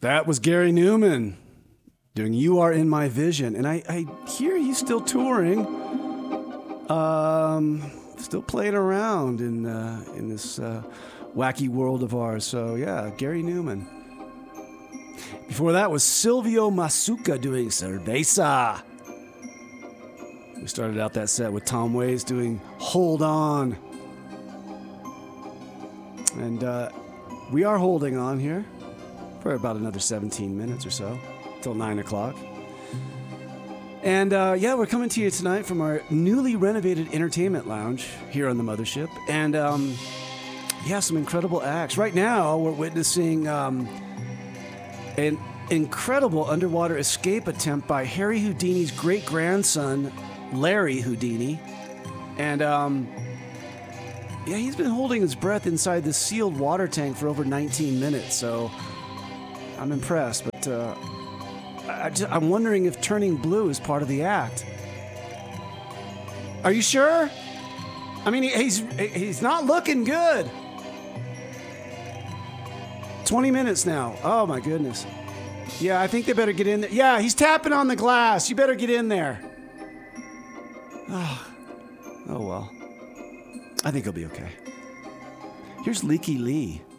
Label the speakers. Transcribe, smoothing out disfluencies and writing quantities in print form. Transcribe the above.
Speaker 1: That was Gary Newman doing You Are In My Vision. And I hear he's still touring, still playing around in this wacky world of ours. So, yeah, Gary Newman. Before that was Silvio Masuka doing Cerveza. We started out that set with Tom Waits doing Hold On. And we are holding on here for about another 17 minutes or so, till 9 o'clock. And yeah, we're coming to you tonight from our newly renovated entertainment lounge here on the Mothership. And yeah, some incredible acts. Right now, we're witnessing an incredible underwater escape attempt by Harry Houdini's great-grandson, Larry Houdini. And yeah, he's been holding his breath inside this sealed water tank for over 19 minutes, so I'm impressed. But I'm wondering if turning blue is part of the act. Are you sure? I mean, he's not looking good. 20 minutes now. Oh, my goodness. Yeah, I think they better get in there. Yeah, he's tapping on the glass. You better get in there. Oh well. I think he'll be okay. Here's Leaky Lee.